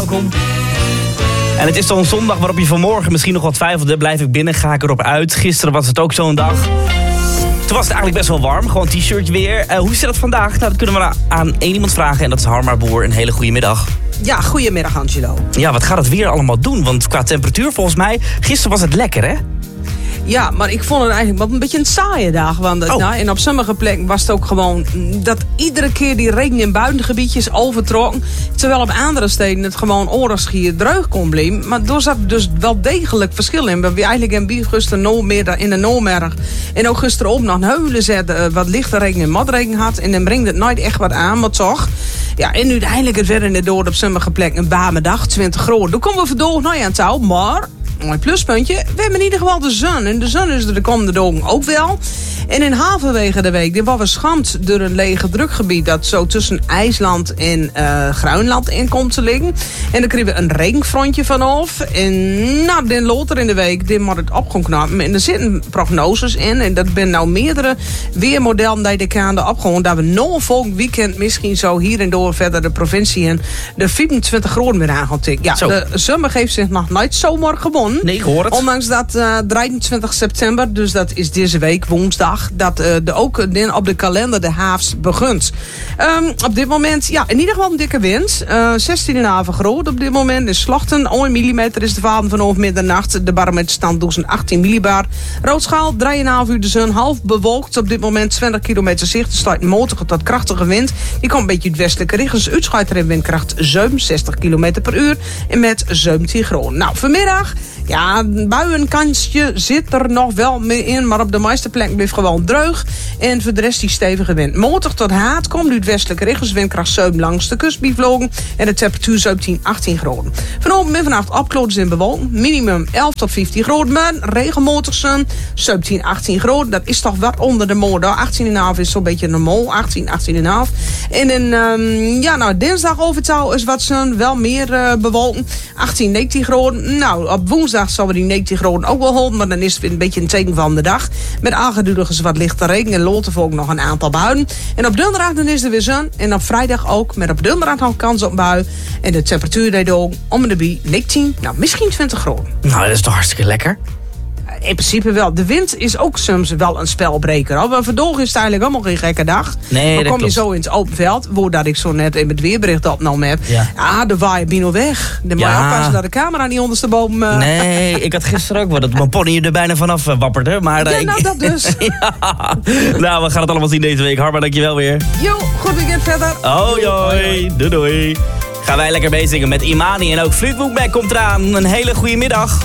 welkom. En het is zo'n zondag waarop je vanmorgen misschien nog wat twijfelde. Blijf ik binnen, ga ik erop uit? Gisteren was het ook zo'n dag. Toen was het eigenlijk best wel warm, gewoon t-shirtje weer. Hoe zit het vandaag? Nou, dat kunnen we aan één iemand vragen en dat is Harma Boer. Een hele goede middag. Ja, goedemiddag Angelo. Ja, wat gaat het weer allemaal doen? Want qua temperatuur volgens mij, gisteren was het lekker hè? Ja, maar ik vond het eigenlijk wel een beetje een saaie dag. Want en op sommige plekken was het ook gewoon dat iedere keer die regen in buitengebiedjes overtrokken. Terwijl op andere steden het gewoon oorlogsgier dreug kon blijven. Maar daar zat dus wel degelijk verschil in. We hebben eigenlijk in gisteren meer in de Noormerg. En ook gisteren op nog een hele zet wat lichte regen en motregen had. En dan brengt het nooit echt wat aan, maar toch. Ja, en uiteindelijk het weer in de door op sommige plekken een warme dag, 20 graden. Daar komen we vandaag nooit aan touw, maar mooi pluspuntje. We hebben in ieder geval de zon. En de zon is er de komende dagen ook wel. En in halverwege de week, dit was verschampt door een lege drukgebied dat zo tussen IJsland en Groenland in komt te liggen. En dan kregen we een regenfrontje vanaf. En nou, dan later in de week, dit moet het op gaan knappen. En er zitten prognoses in. En dat zijn nou meerdere weermodellen die de kaande opgaan. Dat we nog volgend weekend misschien zo hier en door verder de provincie in de 25 graden weer aan gaan tikken. Ja, zo. De zomer heeft zich nog nooit zomaar gewonnen. Nee, ik hoor het. Ondanks dat 23 september, dus dat is deze week, woensdag, dat ook op de kalender de haafs begint. Op dit moment, ja, in ieder geval een dikke wind. 16,5 graden op dit moment. In Slachten, 1 mm is de vaden vanaf middernacht. De barometerstand doet 18 millibar. Roodschaal, 3,5 uur de zon, half bewolkt. Op dit moment 20 kilometer zicht. Er staat een matige tot krachtige wind. Die komt een beetje uit westelijke richting. Dus uitschuit er in windkracht 67 kilometer per uur. En met 17 graden. Nou, vanmiddag, ja, een buienkansje zit er nog wel mee in. Maar op de meeste plekken blijft gewoon dreug. En voor de rest die stevige wind. Matig tot haat komt uit westelijke richting. Windkracht 7 langs de kust bevlogen. En de temperatuur 17, 18 graden. Vanavond en vannacht opkloders in bewolking. Minimum 11 tot 15 graden. Maar regenmatig zon 17, 18 graden. Dat is toch wat onder de motor. 18,5 is zo'n beetje normaal. 18, 18,5. En dinsdag overtouw is wat zon. Wel meer bewolking. 18, 19 graden. Nou, op woensdag zullen we die 19 graden ook wel houden. Maar dan is het weer een beetje een teken van de dag. Met aangedurig wat lichte regen. En later ook nog een aantal buien. En op donderdag dan is er weer zon. En op vrijdag ook. Met op donderdag nog kans op bui. En de temperatuur deed ook om de bij 19, nou misschien 20 graden. Nou, dat is toch hartstikke lekker? In principe wel. De wind is ook soms wel een spelbreker. Hoor. Maar vandaag is het eigenlijk helemaal geen gekke dag. Nee, dan kom klopt. je zo in het open veld. Voordat ik zo net in het weerbericht opnam heb. Ja, de waaien bino weg. Dan moet je oppassen dat de camera niet ondersteboven. Nee, ik had gisteren ook wel dat mijn pony er bijna vanaf wapperde. Maar, dat dus. Ja. Nou, we gaan het allemaal zien deze week. Harma, dankjewel weer. Jo, goed weekend verder. Hoi. Doei. Gaan wij lekker meezingen met Imani en ook Fleetwood Mac komt eraan. Een hele goede middag.